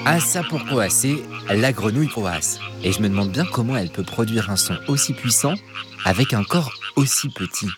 Ah ça pour coasser, la grenouille coasse. Et je me demande bien comment elle peut produire un son aussi puissant avec un corps aussi petit.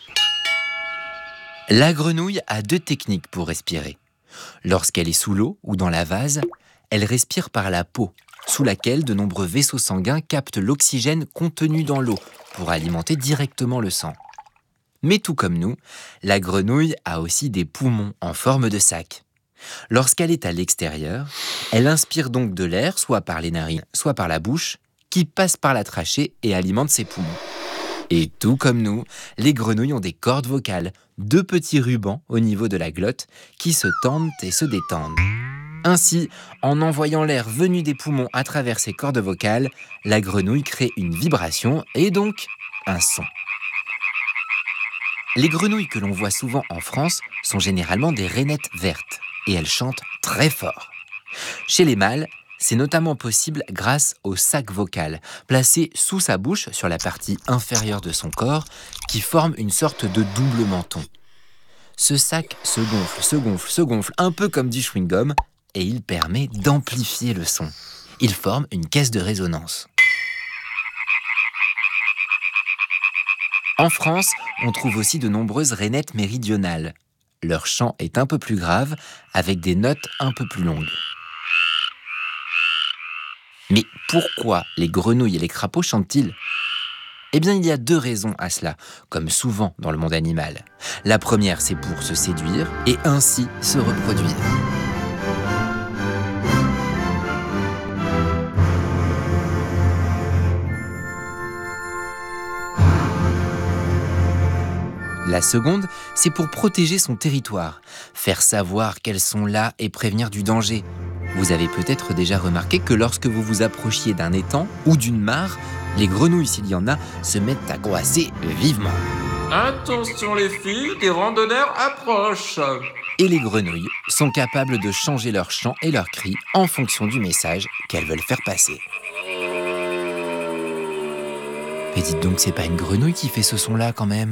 La grenouille a 2 techniques pour respirer. Lorsqu'elle est sous l'eau ou dans la vase, elle respire par la peau, sous laquelle de nombreux vaisseaux sanguins captent l'oxygène contenu dans l'eau pour alimenter directement le sang. Mais tout comme nous, la grenouille a aussi des poumons en forme de sac. Lorsqu'elle est à l'extérieur, elle inspire donc de l'air, soit par les narines, soit par la bouche, qui passe par la trachée et alimente ses poumons. Et tout comme nous, les grenouilles ont des cordes vocales, 2 petits rubans au niveau de la glotte qui se tendent et se détendent. Ainsi, en envoyant l'air venu des poumons à travers ses cordes vocales, la grenouille crée une vibration et donc un son. Les grenouilles que l'on voit souvent en France sont généralement des rainettes vertes et elles chantent très fort. Chez les mâles, c'est notamment possible grâce au sac vocal, placé sous sa bouche sur la partie inférieure de son corps, qui forme une sorte de double menton. Ce sac se gonfle, un peu comme du chewing-gum, et il permet d'amplifier le son. Il forme une caisse de résonance. En France, on trouve aussi de nombreuses rainettes méridionales. Leur chant est un peu plus grave, avec des notes un peu plus longues. Mais pourquoi les grenouilles et les crapauds chantent-ils ? Eh bien, il y a 2 raisons à cela, comme souvent dans le monde animal. La première, c'est pour se séduire et ainsi se reproduire. La seconde, c'est pour protéger son territoire, faire savoir qu'elles sont là et prévenir du danger. Vous avez peut-être déjà remarqué que lorsque vous vous approchiez d'un étang ou d'une mare, les grenouilles, s'il y en a, se mettent à coasser vivement. Attention les filles, des randonneurs approchent. Et les grenouilles sont capables de changer leur chant et leur cri en fonction du message qu'elles veulent faire passer. Mais dites donc, c'est pas une grenouille qui fait ce son-là quand même ?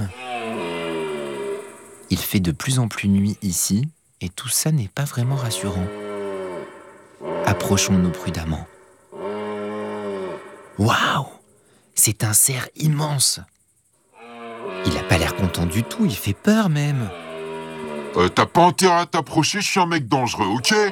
Il fait de plus en plus nuit ici, et tout ça n'est pas vraiment rassurant. Approchons-nous prudemment. Waouh ! C'est un cerf immense. Il n'a pas l'air content du tout, il fait peur même. T'as pas intérêt à t'approcher, je suis un mec dangereux, ok ?